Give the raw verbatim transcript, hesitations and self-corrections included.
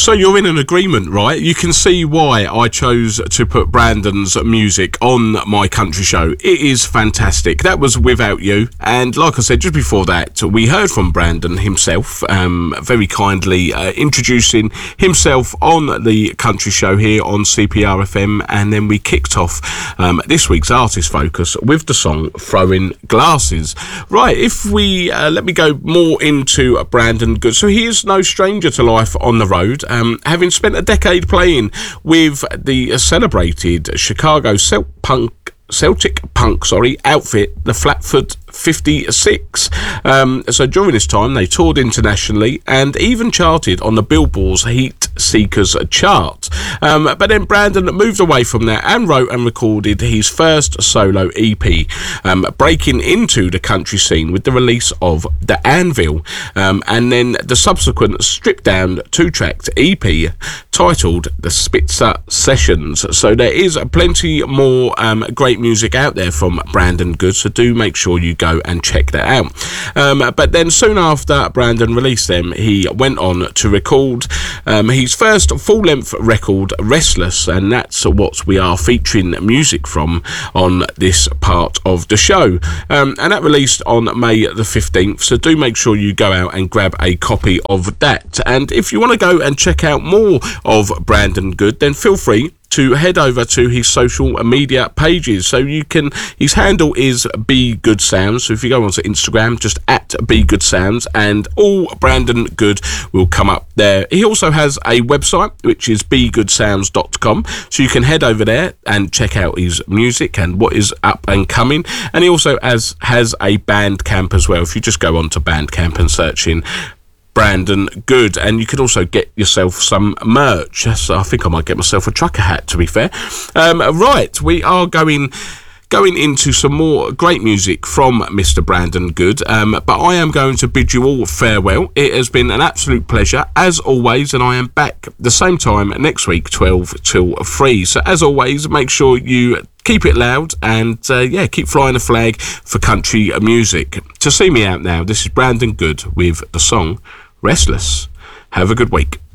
So you're in an agreement, right? You can see why I chose to put Brandon's music on my country show. It is fantastic. That was Without You. And like I said, just before that, we heard from Brandon himself, um, very kindly uh, introducing himself on the country show here on C P R F M. And then we kicked off um, this week's Artist Focus with the song Throwing Glasses. Right, if we, uh, let me go more into Brandon Good. So he is no stranger to life on the road. Um, having spent a decade playing with the celebrated Chicago Celt Punk, Celtic Punk, sorry, outfit, the Flatfoot fifty-six. Um, so during this time, they toured internationally and even charted on the Billboard's Heat Seekers chart. Um, but then Brandon moved away from that and wrote and recorded his first solo E P, um, breaking into the country scene with the release of The Anvil, um, and then the subsequent stripped-down two-tracked E P titled The Spitzer Sessions. So there is plenty more um, great music out there from Brandon Good, so do make sure you go and check that out. Um, but then soon after Brandon released them, he went on to record um, his first full-length record, Restless, and that's what we are featuring music from on this part of the show. Um, and that released on May the fifteenth, so do make sure you go out and grab a copy of that. And if you want to go and check out more of Brandon Good, then feel free to head over to his social media pages. So you can, his handle is Be Good Sounds. So if you go onto Instagram, just at Be Good Sounds, and all Brandon Good will come up there. He also has a website, which is be good sounds dot com. So you can head over there and check out his music and what is up and coming. And he also has, has a Bandcamp as well. If you just go onto Bandcamp and search in Brandon Good, and you could also get yourself some merch. So I think I might get myself a trucker hat, to be fair. Um, right, we are going going into some more great music from Mister Brandon Good, um, but I am going to bid you all farewell. It has been an absolute pleasure, as always, and I am back the same time next week, twelve till three. So as always, make sure you keep it loud and, uh, yeah, keep flying the flag for country music. To see me out now, this is Brandon Good with the song Restless. Have a good week.